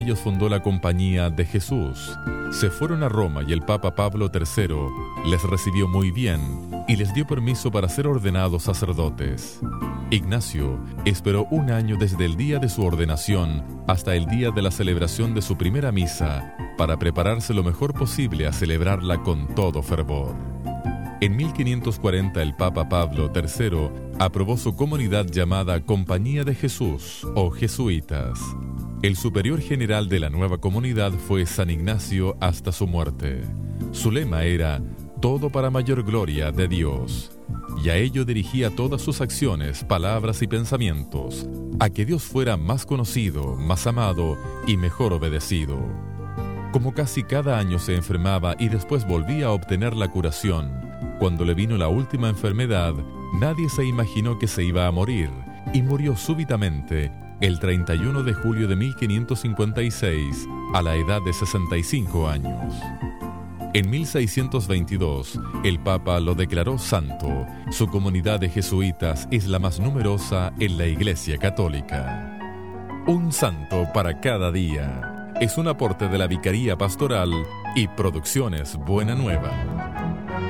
ellos fundó la Compañía de Jesús. Se fueron a Roma y el Papa Pablo III les recibió muy bien y les dio permiso para ser ordenados sacerdotes. Ignacio esperó un año desde el día de su ordenación hasta el día de la celebración de su primera misa para prepararse lo mejor posible a celebrarla con todo fervor. En 1540 el Papa Pablo III aprobó su comunidad llamada Compañía de Jesús o Jesuitas. El superior general de la nueva comunidad fue San Ignacio hasta su muerte. Su lema era «Todo para mayor gloria de Dios», y a ello dirigía todas sus acciones, palabras y pensamientos, a que Dios fuera más conocido, más amado y mejor obedecido. Como casi cada año se enfermaba y después volvía a obtener la curación, cuando le vino la última enfermedad, nadie se imaginó que se iba a morir, y murió súbitamente el 31 de julio de 1556, a la edad de 65 años. En 1622, el Papa lo declaró santo. Su comunidad de jesuitas es la más numerosa en la Iglesia Católica. Un santo para cada día. Es un aporte de la Vicaría Pastoral y Producciones Buena Nueva.